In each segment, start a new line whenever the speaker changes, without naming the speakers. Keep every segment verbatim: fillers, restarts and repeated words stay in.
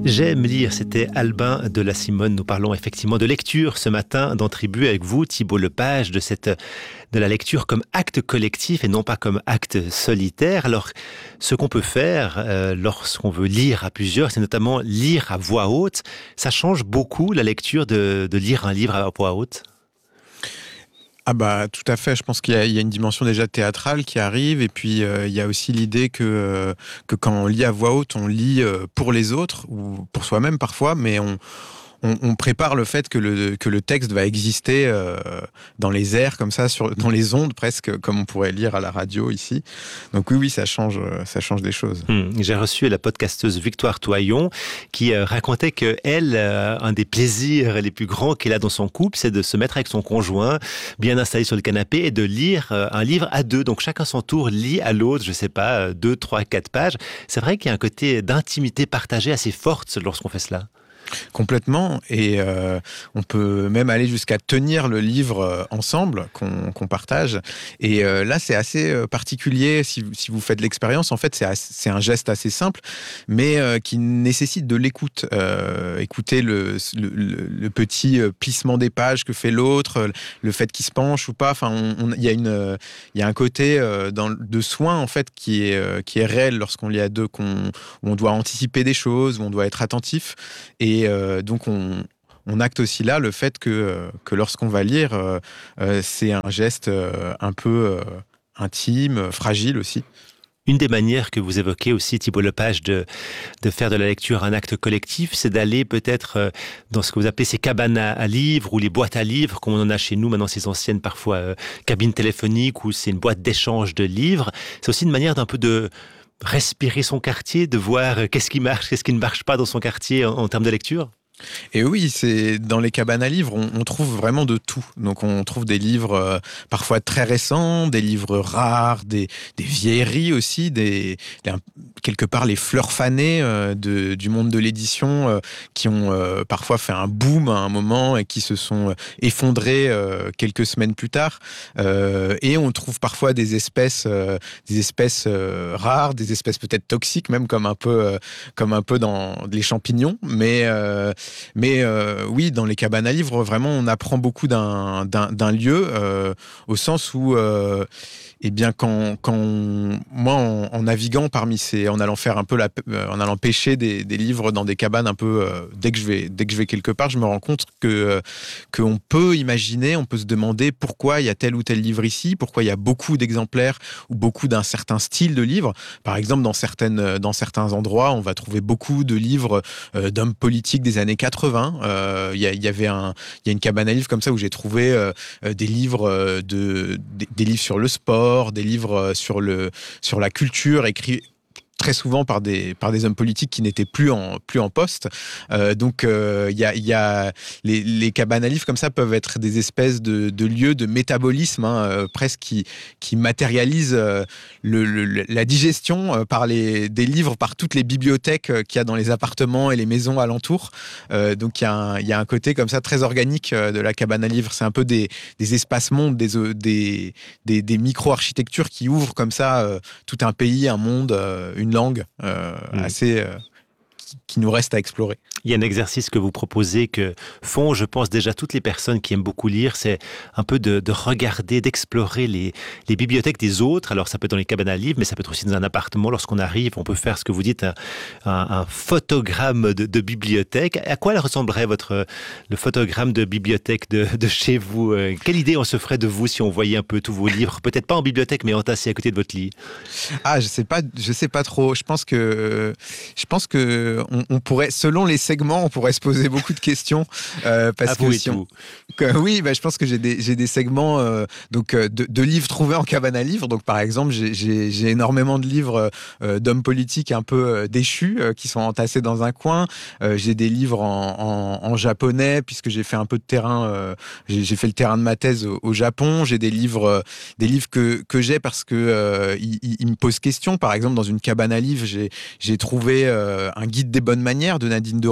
J'aime lire, c'était Albin de la Simone. Nous parlons effectivement de lecture ce matin dans Tribu avec vous, Thibault Lepage, de cette, de la lecture comme acte collectif et non pas comme acte solitaire. Alors, ce qu'on peut faire euh, lorsqu'on veut lire à plusieurs, c'est notamment lire à voix haute. Ça change beaucoup la lecture de, de lire un livre à voix haute?
Ah bah tout à fait, je pense qu'il y a, il y a une dimension déjà théâtrale qui arrive et puis euh, il y a aussi l'idée que, euh, que quand on lit à voix haute, on lit euh, pour les autres ou pour soi-même parfois, mais on, on, on prépare le fait que le, que le texte va exister euh, dans les airs comme ça, sur, dans les ondes presque, comme on pourrait lire à la radio ici. Donc oui, oui, ça change, ça change des choses.
Hum, j'ai reçu la podcasteuse Victoire Toyon qui euh, racontait que elle, euh, un des plaisirs les plus grands qu'elle a dans son couple, c'est de se mettre avec son conjoint, bien installé sur le canapé, et de lire euh, un livre à deux. Donc chacun son tour lit à l'autre, je sais pas, euh, deux, trois, quatre pages. C'est vrai qu'il y a un côté d'intimité partagée assez forte lorsqu'on fait cela.
Complètement, et euh, on peut même aller jusqu'à tenir le livre euh, ensemble, qu'on, qu'on partage. Et euh, là, c'est assez euh, particulier si, si vous faites l'expérience. En fait, c'est, assez, c'est un geste assez simple, mais euh, qui nécessite de l'écoute. Euh, écouter le, le, le petit plissement des pages que fait l'autre, le fait qu'il se penche ou pas. Enfin, il y a une, il y a un côté euh, dans, de soin en fait qui est euh, qui est réel lorsqu'on lit à deux, qu'on, où on doit anticiper des choses, où on doit être attentif. Et Et euh, donc, on, on acte aussi là le fait que, euh, que lorsqu'on va lire, euh, euh, c'est un geste euh, un peu euh, intime, fragile aussi.
Une des manières que vous évoquez aussi, Thibault Lepage, de, de faire de la lecture un acte collectif, c'est d'aller peut-être dans ce que vous appelez ces cabanes à, à livres ou les boîtes à livres, comme on en a chez nous maintenant, ces anciennes parfois euh, cabines téléphoniques où c'est une boîte d'échange de livres. C'est aussi une manière d'un peu de respirer son quartier, de voir qu'est-ce qui marche, qu'est-ce qui ne marche pas dans son quartier en, en termes de lecture.
Et oui, c'est dans les cabanes à livres, on, on trouve vraiment de tout. Donc on trouve des livres euh, parfois très récents, des livres rares, des, des vieilleries aussi, des, des, quelque part les fleurs fanées euh, de, du monde de l'édition euh, qui ont euh, parfois fait un boom à un moment et qui se sont effondrés euh, quelques semaines plus tard. Euh, et on trouve parfois des espèces, euh, des espèces euh, rares, des espèces peut-être toxiques, même comme un peu, euh, comme un peu dans les champignons, mais euh, Mais euh, oui, dans les cabanes à livres, vraiment, on apprend beaucoup d'un, d'un, d'un lieu, euh, au sens où, euh, eh bien, quand, quand on, moi, en, en naviguant parmi ces, en allant faire un peu la, euh, en allant pêcher des, des livres dans des cabanes un peu, euh, dès que je vais, dès que je vais quelque part, je me rends compte que euh, qu'on peut imaginer, on peut se demander pourquoi il y a tel ou tel livre ici, pourquoi il y a beaucoup d'exemplaires ou beaucoup d'un certain style de livre. Par exemple, dans certaines, dans certains endroits, on va trouver beaucoup de livres euh, d'hommes politiques des années quatre-vingts. Il euh, y, y avait un, il y a une cabane à livres comme ça où j'ai trouvé euh, des livres de, des, des livres sur le sport, des livres sur le, sur la culture écrits très souvent par des, par des hommes politiques qui n'étaient plus en, plus en poste. Euh, donc, il euh, y a, y a les, les cabanes à livres comme ça peuvent être des espèces de, de lieux de métabolisme, hein, euh, presque qui, qui matérialisent euh, le, le, la digestion euh, par les, des livres, par toutes les bibliothèques euh, qu'il y a dans les appartements et les maisons alentours. Euh, donc, il y a un, y a un côté comme ça très organique euh, de la cabane à livres. C'est un peu des, des espaces-mondes, des, des, des, des micro-architectures qui ouvrent comme ça euh, tout un pays, un monde, euh, une langue euh, mmh. assez euh, qui, qui nous reste à explorer.
Il y a un exercice que vous proposez que font, je pense, déjà toutes les personnes qui aiment beaucoup lire, c'est un peu de, de regarder, d'explorer les, les bibliothèques des autres. Alors, ça peut être dans les cabanes à livres, mais ça peut être aussi dans un appartement. Lorsqu'on arrive, on peut faire ce que vous dites, un, un, un photogramme de, de bibliothèque. À quoi elle ressemblerait votre, le photogramme de bibliothèque de, de chez vous? Quelle idée on se ferait de vous si on voyait un peu tous vos livres? Peut-être pas en bibliothèque, mais entassés à côté de votre lit.
Ah, je sais pas, je sais pas trop. Je pense que, je pense que on, on pourrait, selon les segments, on pourrait se poser beaucoup de questions. Euh, parce
à
que
vous et
si
tout.
On, que, oui, bah, je pense que j'ai des, j'ai des segments euh, donc, de, de livres trouvés en cabane à livres. Donc, par exemple, j'ai, j'ai, j'ai énormément de livres euh, d'hommes politiques un peu euh, déchus euh, qui sont entassés dans un coin. Euh, j'ai des livres en, en, en japonais, puisque j'ai fait un peu de terrain. Euh, j'ai, j'ai fait le terrain de ma thèse au, au Japon. J'ai des livres, euh, des livres que, que j'ai parce que euh, ils, ils me posent question. Par exemple, dans une cabane à livres, j'ai, j'ai trouvé euh, un guide des bonnes manières de Nadine de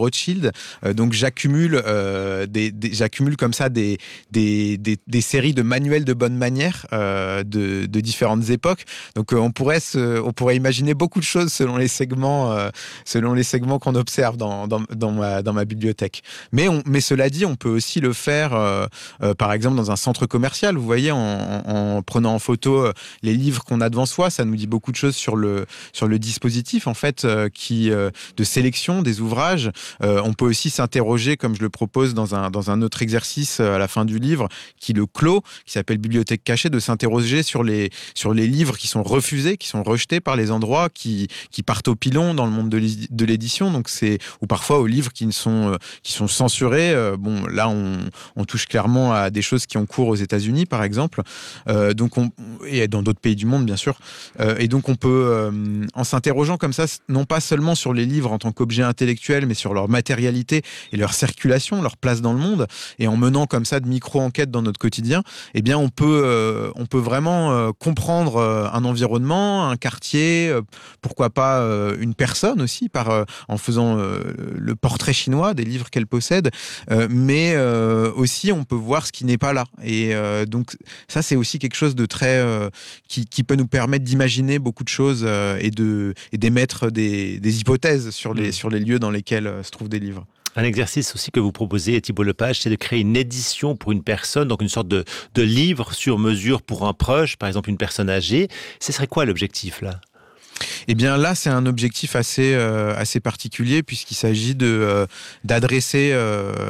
Rothschild. Euh, donc j'accumule, euh, des, des, j'accumule comme ça des, des, des, des séries de manuels de bonne manière euh, de, de différentes époques. Donc euh, on pourrait se, on pourrait imaginer beaucoup de choses selon les segments, euh, selon les segments qu'on observe dans, dans, dans, ma, dans ma bibliothèque. Mais, on, mais cela dit, on peut aussi le faire, euh, euh, par exemple, dans un centre commercial. Vous voyez, en, en, en prenant en photo les livres qu'on a devant soi, ça nous dit beaucoup de choses sur le, sur le dispositif, en fait, euh, qui, euh, de sélection des ouvrages. Euh, on peut aussi s'interroger, comme je le propose dans un, dans un autre exercice à la fin du livre, qui le clôt, qui s'appelle Bibliothèque cachée, de s'interroger sur les, sur les livres qui sont refusés, qui sont rejetés par les endroits, qui, qui partent au pilon dans le monde de l'édition. Donc c'est, ou parfois aux livres qui, ne sont, euh, qui sont censurés. Euh, bon, là, on, on touche clairement à des choses qui ont cours aux États-Unis, par exemple, euh, donc on, et dans d'autres pays du monde, bien sûr. Euh, et donc on peut, euh, en s'interrogeant comme ça, non pas seulement sur les livres en tant qu'objet intellectuel, mais sur leur matérialité et leur circulation, leur place dans le monde, et en menant comme ça de micro-enquêtes dans notre quotidien, eh bien on peut, euh, on peut vraiment euh, comprendre euh, un environnement, un quartier, euh, pourquoi pas euh, une personne aussi, par, euh, en faisant euh, le portrait chinois des livres qu'elle possède, euh, mais euh, aussi on peut voir ce qui n'est pas là. Et euh, donc ça, c'est aussi quelque chose de très euh, qui, qui peut nous permettre d'imaginer beaucoup de choses euh, et de et d'émettre des, des hypothèses sur les mmh. sur les lieux dans lesquels euh, se trouvent des livres.
Un exercice aussi que vous proposez, Thibault Lepage, c'est de créer une édition pour une personne, donc une sorte de, de livre sur mesure pour un proche, par exemple une personne âgée. Ce serait quoi l'objectif là ?
Eh bien là, c'est un objectif assez euh, assez particulier puisqu'il s'agit de euh, d'adresser euh,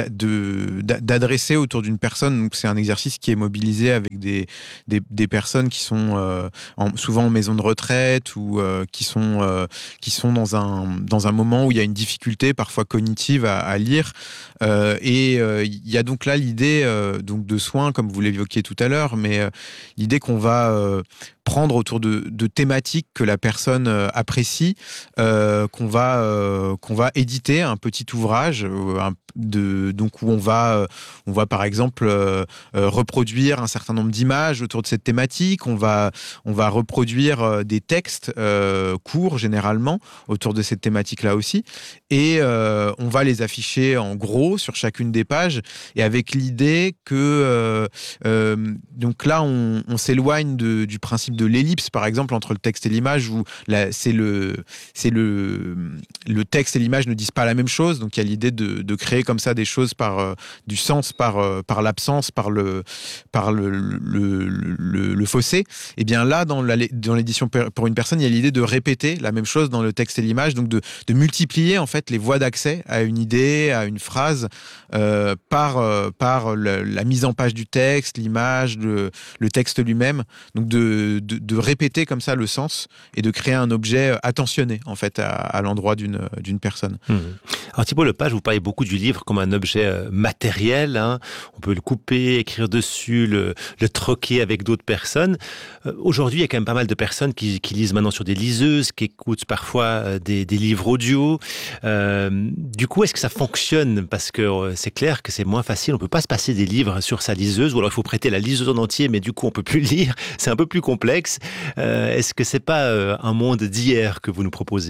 de, d'adresser autour d'une personne. Donc c'est un exercice qui est mobilisé avec des des, des personnes qui sont euh, en, souvent en maison de retraite ou euh, qui sont euh, qui sont dans un dans un moment où il y a une difficulté parfois cognitive à, à lire. Euh, et il euh, y a donc là l'idée euh, donc de soins, comme vous l'évoquiez tout à l'heure, mais euh, l'idée qu'on va euh, prendre autour de, de thématiques que la personne euh, apprécie, euh, qu'on va euh, qu'on va éditer un petit ouvrage euh, un, de donc où on va euh, on va par exemple euh, euh, reproduire un certain nombre d'images autour de cette thématique. On va on va reproduire euh, des textes euh, courts généralement autour de cette thématique-là aussi, et euh, on va les afficher en gros sur chacune des pages, et avec l'idée que euh, euh, donc là on, on s'éloigne de, du principe de l'ellipse, par exemple, entre le texte et l'image, où la, c'est le, c'est le, le texte et l'image ne disent pas la même chose. Donc il y a l'idée de, de créer comme ça des choses par euh, du sens, par, euh, par l'absence, par le, par le, le, le, le fossé. Et bien là, dans, la, dans l'édition pour une personne, il y a l'idée de répéter la même chose dans le texte et l'image, donc de, de multiplier en fait les voies d'accès à une idée, à une phrase, euh, par, euh, par le, la mise en page du texte, l'image, le, le texte lui-même. Donc de De, de répéter comme ça le sens et de créer un objet attentionné en fait à, à l'endroit d'une, d'une personne.
Mmh. Alors Thibault Lepage, vous parlez beaucoup du livre comme un objet matériel, hein. On peut le couper, écrire dessus, le, le troquer avec d'autres personnes. Euh, aujourd'hui, il y a quand même pas mal de personnes qui, qui lisent maintenant sur des liseuses, qui écoutent parfois des, des livres audio. Euh, du coup, est-ce que ça fonctionne ? Parce que euh, c'est clair que c'est moins facile, on peut pas se passer des livres sur sa liseuse, ou alors il faut prêter la liseuse en entier, mais du coup on peut plus lire, c'est un peu plus complexe. Euh, est-ce que c'est pas euh, un monde d'hier que vous nous proposez ?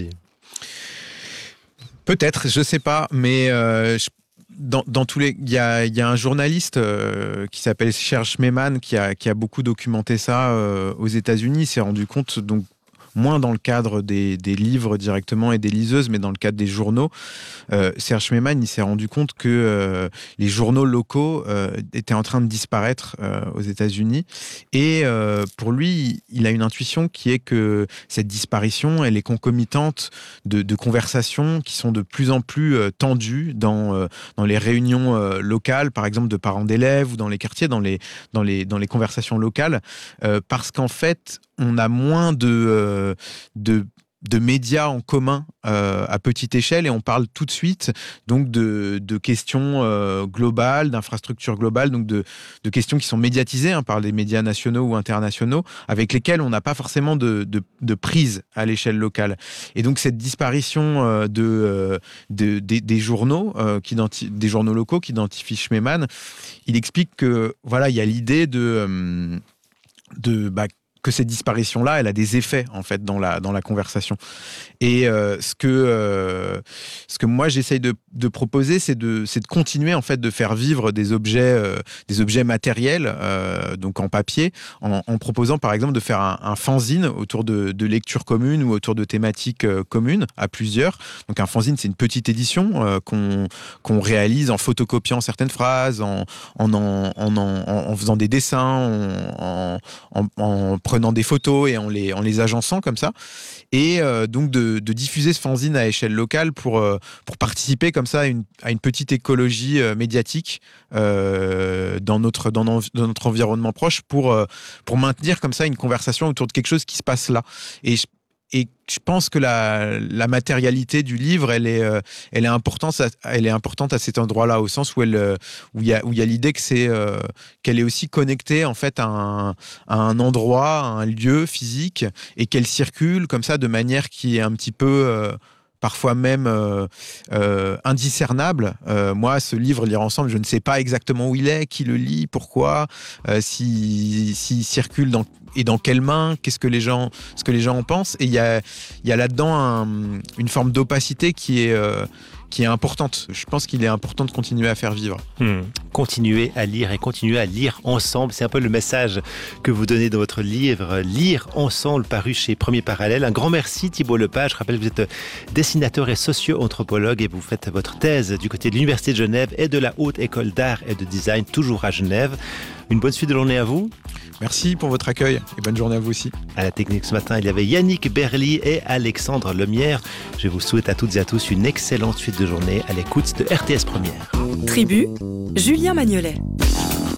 Peut-être, je sais pas, mais euh, je, dans, dans tous les, il y a, y a un journaliste euh, qui s'appelle Serge Schmemann qui a, qui a beaucoup documenté ça euh, aux États-Unis. Il s'est rendu compte, donc moins dans le cadre des, des livres directement et des liseuses, mais dans le cadre des journaux. Euh, Serge Schmemann, il s'est rendu compte que euh, les journaux locaux euh, étaient en train de disparaître euh, aux États-Unis. Et euh, pour lui, il a une intuition qui est que cette disparition, elle est concomitante de, de conversations qui sont de plus en plus euh, tendues dans, euh, dans les réunions euh, locales, par exemple de parents d'élèves, ou dans les quartiers, dans les, dans les, dans les conversations locales, euh, parce qu'en fait, on a moins de, euh, de, de médias en commun euh, à petite échelle, et on parle tout de suite donc de, de questions euh, globales, d'infrastructures globales, donc de, de questions qui sont médiatisées hein, par les médias nationaux ou internationaux, avec lesquelles on n'a pas forcément de, de, de prise à l'échelle locale. Et donc cette disparition euh, de, euh, de, des, des journaux, euh, qui des journaux locaux qu'identifie Schmemann, il explique que voilà, il y a l'idée de, euh, de bah, que cette disparition-là, elle a des effets en fait dans la dans la conversation. Et euh, ce que euh, ce que moi j'essaye de, de proposer, c'est de c'est de continuer en fait de faire vivre des objets euh, des objets matériels, euh, donc en papier, en, en proposant par exemple de faire un, un fanzine autour de, de lectures communes ou autour de thématiques euh, communes à plusieurs. Donc un fanzine, c'est une petite édition euh, qu'on qu'on réalise en photocopiant certaines phrases, en en en en, en, en faisant des dessins, en, en, en prenant des photos et en les, en les agençant comme ça. Et euh, donc de, de diffuser ce fanzine à échelle locale pour, euh, pour participer comme ça à une, à une petite écologie euh, médiatique euh, dans, notre, dans, dans notre environnement proche pour, euh, pour maintenir comme ça une conversation autour de quelque chose qui se passe là. Et je, Et je pense que la, la matérialité du livre, elle est, euh, elle est importante, elle est importante à cet endroit-là, au sens où elle, euh, où il y a, où il y a l'idée que c'est, euh, qu'elle est aussi connectée en fait à un, à un endroit, à un lieu physique, et qu'elle circule comme ça de manière qui est un petit peu euh, parfois même euh, euh, indiscernable. Euh, moi, ce livre, Lire ensemble, je ne sais pas exactement où il est, qui le lit, pourquoi, euh, s'il si, si circule dans et dans quelles mains, qu'est-ce que les gens, ce que les gens en pensent. Et il y a, il y a là-dedans un, une forme d'opacité qui est, euh, qui est importante. Je pense qu'il est important de continuer à faire vivre.
Hmm. Continuer à lire et continuer à lire ensemble, c'est un peu le message que vous donnez dans votre livre, Lire ensemble, paru chez Premier Parallèle. Un grand merci Thibault Lepage. Je rappelle que vous êtes dessinateur et socio-anthropologue et vous faites votre thèse du côté de l'Université de Genève et de la Haute École d'Art et de Design, toujours à Genève. Une bonne suite de journée à vous.
Merci pour votre accueil et bonne journée à vous aussi.
À la technique ce matin, il y avait Yannick Berly et Alexandre Lemierre. Je vous souhaite à toutes et à tous une excellente suite de journée à l'écoute de R T S Première.
Tribu, Julien Magnolet.